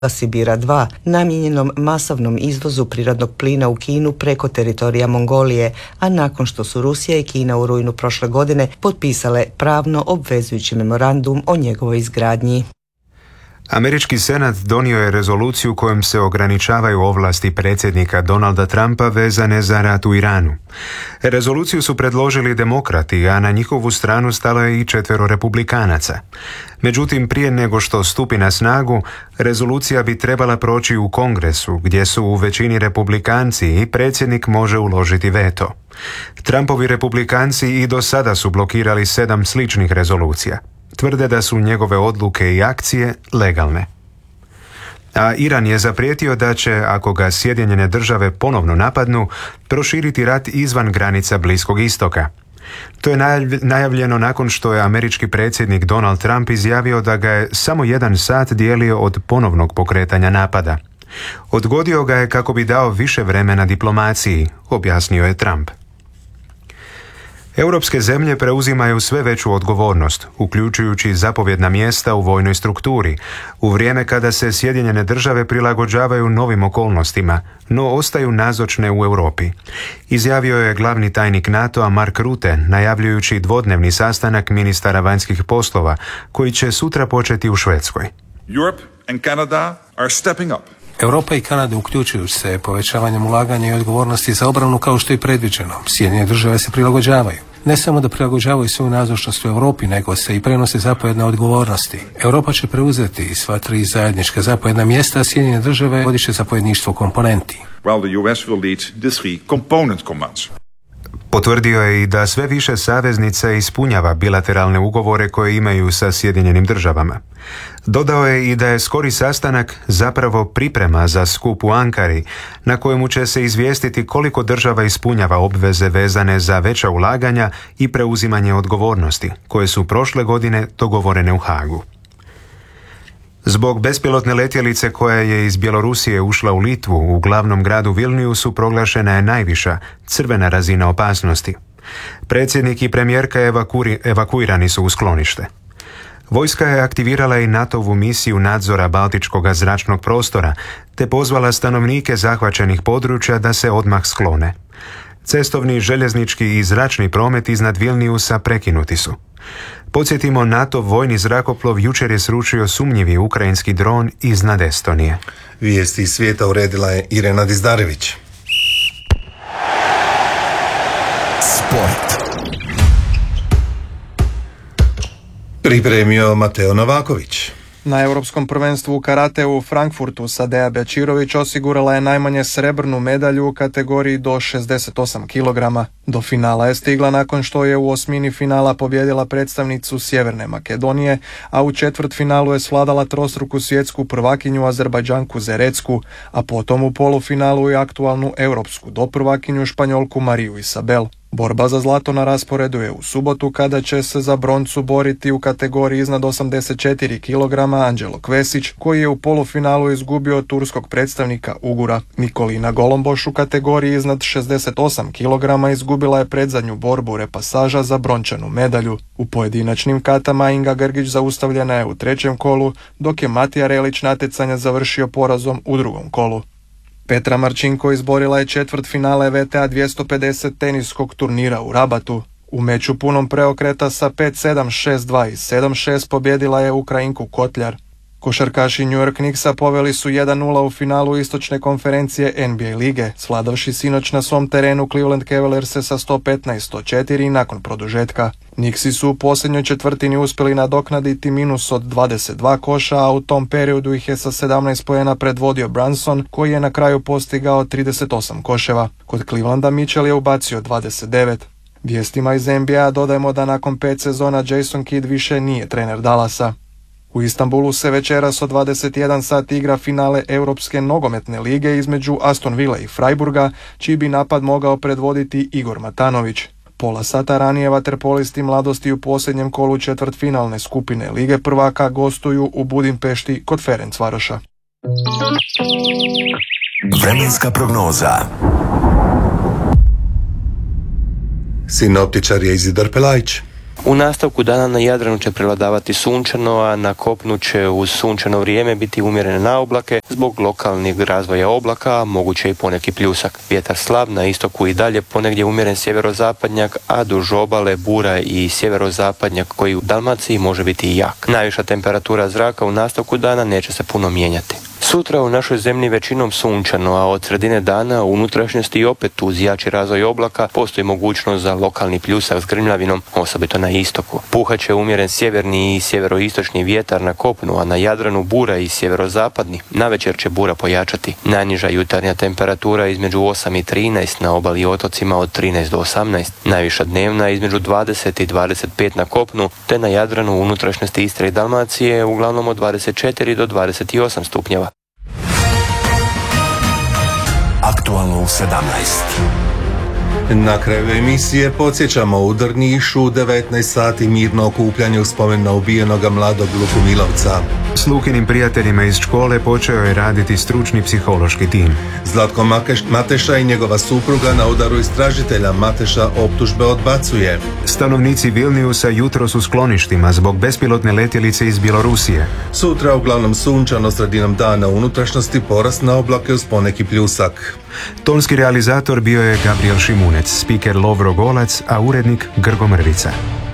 Sibira 2, namijenjenom masovnom izvozu prirodnog plina u Kinu preko teritorija Mongolije, a nakon što su Rusija i Kina u rujnu prošle godine potpisale pravno obvezujući memorandum o njegovoj izgradnji. Američki senat donio je rezoluciju kojom se ograničavaju ovlasti predsjednika Donalda Trumpa vezane za rat u Iranu. Rezoluciju su predložili demokrati, a na njihovu stranu stalo je i 4 republikanaca. Međutim, prije nego što stupi na snagu, rezolucija bi trebala proći u Kongresu, gdje su u većini republikanci i predsjednik može uložiti veto. Trumpovi republikanci i do sada su blokirali 7 sličnih rezolucija. Tvrde da su njegove odluke i akcije legalne. A Iran je zaprijetio da će, ako ga Sjedinjene države ponovno napadnu, proširiti rat izvan granica Bliskog istoka. To je najavljeno nakon što je američki predsjednik Donald Trump izjavio da ga je samo 1 sat dijelio od ponovnog pokretanja napada. Odgodio ga je kako bi dao više vremena diplomaciji, objasnio je Trump. Europske zemlje preuzimaju sve veću odgovornost, uključujući zapovjedna mjesta u vojnoj strukturi, u vrijeme kada se Sjedinjene države prilagođavaju novim okolnostima, no ostaju nazočne u Europi. Izjavio je glavni tajnik NATO-a Mark Rutte, najavljujući dvodnevni sastanak ministara vanjskih poslova, koji će sutra početi u Švedskoj. Europe and Canada are stepping up. Europa i Kanada uključuju se povećavanjem ulaganja i odgovornosti za obranu kao što je predviđeno. Sjedinjene države se prilagođavaju. Ne samo da prilagođavaju svoju nazočnost u Europi, nego se i prenose zapovjedne odgovornosti. Europa će preuzeti sva 3 zajednička zapovjedna mjesta, a Sjedinjene države vodit će zapovjedništvo komponenti. While the US will lead the 3 component commands. Potvrdio je i da sve više saveznica ispunjava bilateralne ugovore koje imaju sa Sjedinjenim državama. Dodao je i da je skori sastanak zapravo priprema za skup u Ankari, na kojemu će se izvijestiti koliko država ispunjava obveze vezane za veća ulaganja i preuzimanje odgovornosti, koje su prošle godine dogovorene u Hagu. Zbog bespilotne letjelice koja je iz Bjelorusije ušla u Litvu, u glavnom gradu Vilniusu proglašena je najviša, crvena razina opasnosti. Predsjednik i premijerka evakuirani su u sklonište. Vojska je aktivirala i NATO-vu misiju nadzora Baltičkog zračnog prostora, te pozvala stanovnike zahvaćenih područja da se odmah sklone. Cestovni, željeznički i zračni promet iznad Vilniusa prekinuti su. Podsjetimo, NATO vojni zrakoplov jučer je srušio sumnjivi ukrajinski dron iznad Estonije. Vijesti iz svijeta uredila je Irena Dizdarević. Sport. Pripremio Mateo Novaković. Na Europskom prvenstvu u karateu u Frankfurtu Sadeja Bečirović osigurala je najmanje srebrnu medalju u kategoriji do 68 kg. Do finala je stigla nakon što je u osmini finala pobijedila predstavnicu Sjeverne Makedonije, a u četvrtfinalu je svladala trostruku svjetsku prvakinju Azerbajdžanku Zerecku, a potom u polufinalu i aktualnu europsku doprvakinju Španjolku Mariju Isabel. Borba za zlato na rasporedu je u subotu, kada će se za broncu boriti u kategoriji iznad 84 kg Anđelo Kvesić, koji je u polufinalu izgubio od turskog predstavnika Ugura. Nikolina Golomboš u kategoriji iznad 68 kg izgubila je predzadnju borbu repasaža za brončanu medalju. U pojedinačnim katama Inga Grgić zaustavljena je u 3. kolu, dok je Matija Relić natjecanja završio porazom u 2. kolu. Petra Marčinko izborila je četvrtfinale VTA 250 teniskog turnira u Rabatu. U meču punom preokreta sa 5-7, 6-2 i 7-6 pobjedila je Ukrajinku Kotljar. Košarkaši New York Knicksa poveli su 1-0 u finalu istočne konferencije NBA lige, svladavši sinoć na svom terenu Cleveland Cavalierse sa 115-104 nakon produžetka. Knicksi su u posljednjoj četvrtini uspjeli nadoknaditi minus od 22 koša, a u tom periodu ih je sa 17 poena predvodio Brunson, koji je na kraju postigao 38 koševa. Kod Clevelanda Mitchell je ubacio 29. Vijestima iz NBA dodajemo da nakon 5 sezona Jason Kidd više nije trener Dallasa. U Istanbulu se večeras od 21 sat igra finale Europske nogometne lige između Aston Villa i Freiburga, čiji bi napad mogao predvoditi Igor Matanović. Pola sata ranije vaterpolisti Mladosti u posljednjem kolu četvrtfinalne skupine Lige prvaka gostuju u Budimpešti kod Ferencvaroša. Vremenska prognoza. Sinoptičar je Izidor Pelajić. U nastavku dana na Jadranu će prevladavati sunčano, a na kopnu će uz sunčano vrijeme biti umjerene naoblake. Zbog lokalnih razvoja oblaka moguće i poneki pljusak. Vjetar slab, na istoku i dalje ponegdje umjeren sjeverozapadnjak, a duž obale bura i sjeverozapadnjak koji u Dalmaciji može biti i jak. Najviša temperatura zraka u nastavku dana neće se puno mijenjati. Sutra u našoj zemlji većinom sunčano, a od sredine dana u unutrašnjosti opet uz jači razvoj oblaka postoji mogućnost za lokalni pljusak s grmljavinom, osobito na istoku. Puhaće umjeren sjeverni i sjeveroistočni vjetar na kopnu, a na Jadranu bura i sjeverozapadni. Navečer će bura pojačati. Najniža jutarnja temperatura između 8 i 13, na obali i otocima od 13 do 18. Najviša dnevna između 20 i 25 na kopnu, te na Jadranu u unutrašnjosti Istre i Dalmacije uglavnom od 24 do 28 stupnjeva. Aktualno u 17. Na kraju emisije podsjećamo u Drnišu 19 sati mirno okupljanje u spomen na ubijenoga mladog Luku Milovca. S Lukinim prijateljima iz škole počeo je raditi stručni psihološki tim. Zlatko Mateša i njegova supruga na udaru istražitelja. Mateša optužbe odbacuje. Stanovnici Vilniusa jutro su skloništima zbog bespilotne letjelice iz Bjelorusije. Sutra uglavnom sunčano, sredinom dana u unutrašnjosti porast na oblake uz poneki pljusak. Tonski realizator bio je Gabriel Šimunec, spiker Lovro Golac, a urednik Grgo Mrvica.